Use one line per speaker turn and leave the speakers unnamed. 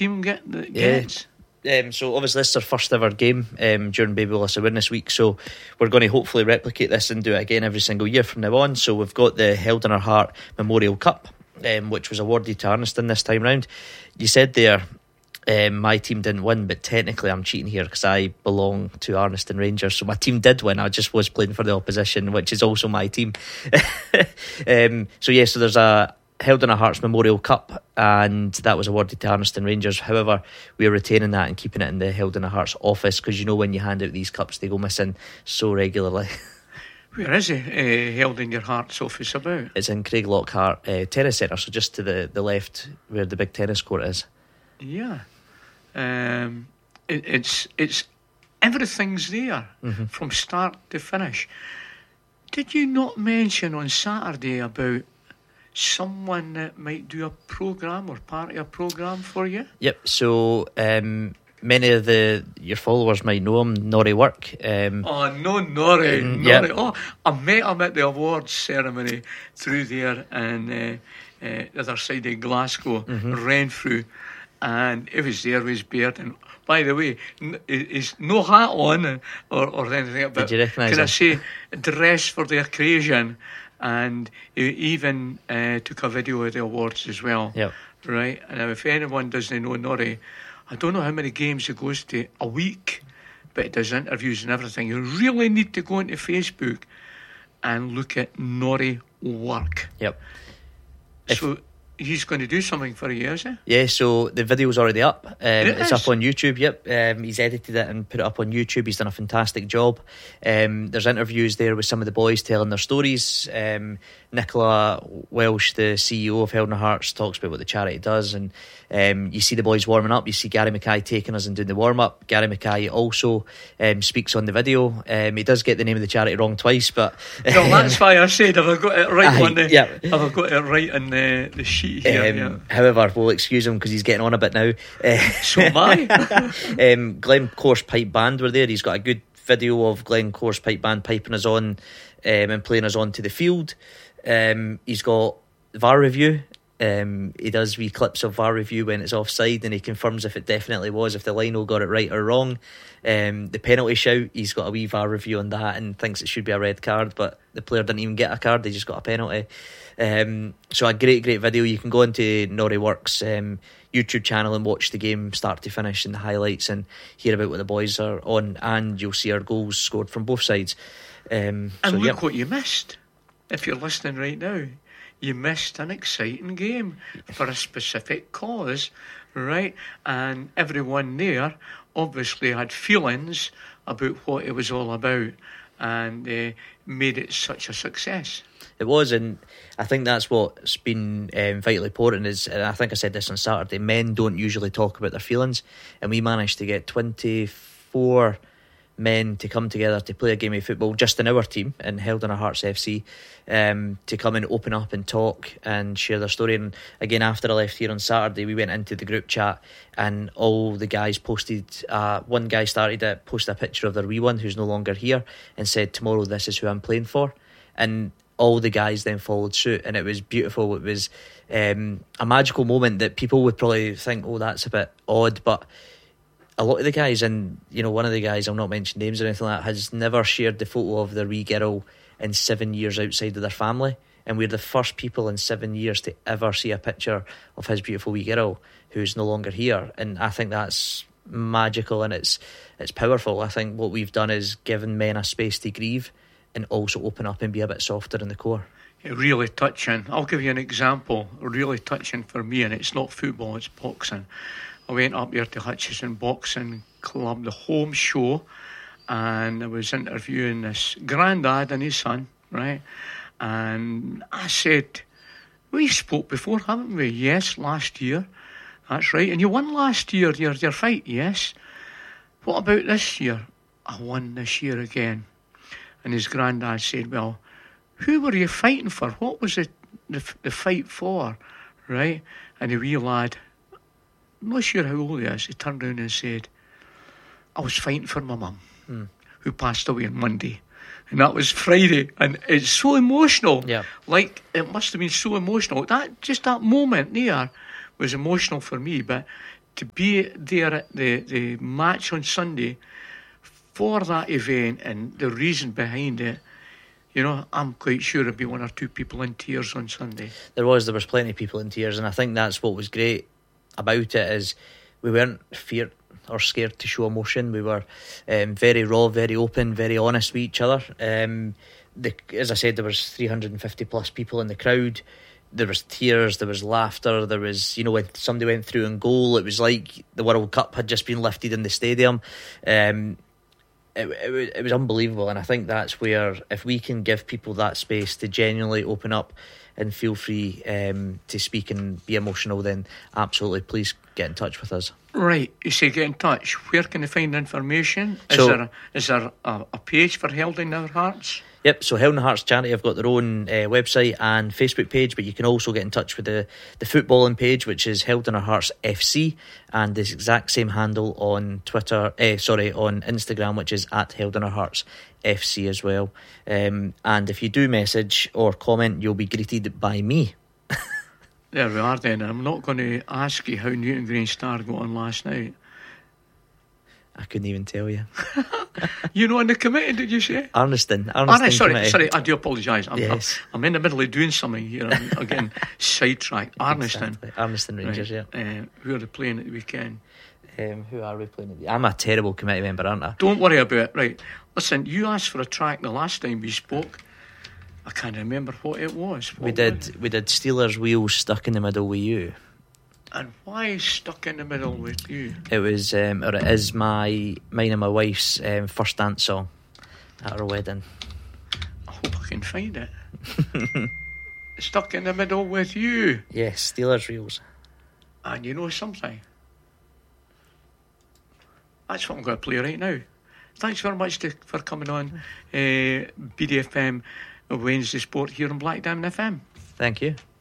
team gets?
So obviously this is our first ever game during Baby Loss Awareness Week, so we're going to hopefully replicate this and do it again every single year from now on. So we've got the Held in Our Heart Memorial Cup, which was awarded to Arniston this time round. You said there my team didn't win, but technically I'm cheating here because I belong to Arniston Rangers, so my team did win. I just was playing for the opposition, which is also my team. So there's a Held in Our Hearts Memorial Cup, and that was awarded to Arniston Rangers. However, we're retaining that and keeping it in the Held in Our Hearts office, because you know when you hand out these cups they go missing so regularly.
Where is it, Held in Your Hearts office about?
It's in Craig Lockhart Tennis Centre, so just to the left where the big tennis court is.
Yeah. It's everything's there from start to finish. Did you not mention on Saturday about someone that might do a programme or part of a programme for you?
Yep, so many of your followers might know him, Norrie Work.
Norrie.
Yep.
Oh, I met him at the awards ceremony through there and the other side of Glasgow, Renfrew, and he was there with his beard. And by the way, he's no hat on or anything, but
did you recognise him?
Can I say dressed for the occasion? And he even took a video of the awards as well.
Yep.
Right? And if anyone doesn't know Norrie, I don't know how many games he goes to a week, but he does interviews and everything. You really need to go into Facebook and look at Norrie Work.
Yep.
So he's going to do something for you, is he?
Yeah, so the video's already up. It's
is?
up on YouTube. Yep. He's edited it and put it up on YouTube. He's done a fantastic job. There's interviews there with some of the boys telling their stories. Nicola Welsh, the CEO of Held in Our Hearts, talks about what the charity does, and you see the boys warming up. You see Gary Mackay taking us and doing the warm-up. Gary Mackay also speaks on the video. He does get the name of the charity wrong twice, but
no, that's why I said have I got it right on the
yep.
have I got it right on the sheet here.
However, we'll excuse him because he's getting on a bit now.
So am I.
Glencore's Pipe Band were there. He's got a good video of Glencore's Pipe Band piping us on and playing us onto the field. He's got VAR review. He does wee clips of VAR review when it's offside, and he confirms if it definitely was, if the lino got it right or wrong. The penalty shout, he's got a wee VAR review on that and thinks it should be a red card, but the player didn't even get a card, they just got a penalty. So a great video. You can go into Norrie Works YouTube channel and watch the game start to finish and the highlights and hear about what the boys are on, and you'll see our goals scored from both sides.
And look what you missed. If you're listening right now, you missed an exciting game for a specific cause, right? And everyone there obviously had feelings about what it was all about, and made it such a success.
It was, and I think that's what's been vitally important is, and I think I said this on Saturday, men don't usually talk about their feelings, and we managed to get 24 men to come together to play a game of football just in our team and Held in Our Hearts FC, to come and open up and talk and share their story. And again, after I left here on Saturday, we went into the group chat and all the guys posted, one guy started to post a picture of their wee one who's no longer here and said, tomorrow this is who I'm playing for, and all the guys then followed suit, and it was beautiful. It was a magical moment that people would probably think, oh, that's a bit odd, but a lot of the guys, and one of the guys, I'll not mention names or anything like that, has never shared the photo of their wee girl in 7 years outside of their family, and we're the first people in 7 years to ever see a picture of his beautiful wee girl who's no longer here. And I think that's magical, and it's powerful. I think what we've done is given men a space to grieve and also open up and be a bit softer in the core.
Really touching. I'll give you an example, really touching for me, and it's not football, it's boxing. I went up there to Hutchison Boxing Club, the home show, and I was interviewing this granddad and his son, right? And I said, we spoke before, haven't we? Yes, last year. That's right. And you won last year, your fight, yes. What about this year? I won this year again. And his granddad said, well, who were you fighting for? What was the fight for, right? And the wee lad, I'm not sure how old he is, he turned around and said, I was fighting for my mum, who passed away on Monday. And that was Friday. And it's so emotional.
Yeah.
Like, it must have been so emotional. That moment there was emotional for me. But to be there at the match on Sunday for that event and the reason behind it, you know, I'm quite sure there'd be one or two people in tears on Sunday.
There was plenty of people in tears, and I think that's what was great about it, is we weren't feared or scared to show emotion. We were very raw, very open, very honest with each other. As I said, there was 350 plus people in the crowd. There was tears, there was laughter, there was, you know, when somebody went through in goal, it was like the World Cup had just been lifted in the stadium. It was unbelievable, and I think that's where, if we can give people that space to genuinely open up and feel free to speak and be emotional, then absolutely, please get in touch with us.
Right, you say get in touch. Where can they find information? Is there a page for Held in Our Hearts?
Yep, so Held in Our Hearts Charity have got their own website and Facebook page, but you can also get in touch with the footballing page, which is Held in Our Hearts FC, and this exact same handle on on Instagram, which is at Held in Our Hearts FC as well. And if you do message or comment, you'll be greeted by me.
There we are then. I'm not going to ask you how Newton Green Star got on last night.
I couldn't even tell you.
You know, on the committee, did you say?
Arniston
Sorry, I do apologise. I'm in the middle of doing something here. I'm getting sidetracked. Arniston.
Exactly. Arniston Rangers,
right.
Yeah.
Who are they playing at the weekend?
Who are we playing? I'm a terrible committee member, aren't I?
Don't worry about it. Right. Listen, you asked for a track the last time we spoke. I can't remember what it was.
We did Steelers Wheels Stuck in the Middle with You.
And why Stuck in the Middle with You?
It was, or it is mine and my wife's first dance song at our wedding.
I hope I can find it. Stuck in the Middle with You.
Yes, Steelers Wheels.
And you know something? That's what I'm going to play right now. Thanks very much for coming on BDFM Wednesday Sport here on Black Diamond FM.
Thank you.